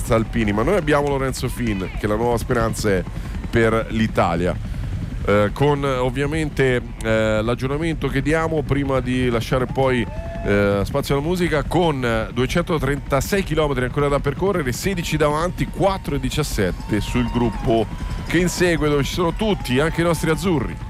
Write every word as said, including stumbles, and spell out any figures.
Forza Alpini, ma noi abbiamo Lorenzo Fin, che la nuova speranza è per l'Italia. Eh, con ovviamente eh, l'aggiornamento che diamo prima di lasciare poi eh, spazio alla musica, con duecentotrentasei chilometri ancora da percorrere, sedici davanti, quattro e diciassette sul gruppo che insegue, dove ci sono tutti, anche i nostri azzurri.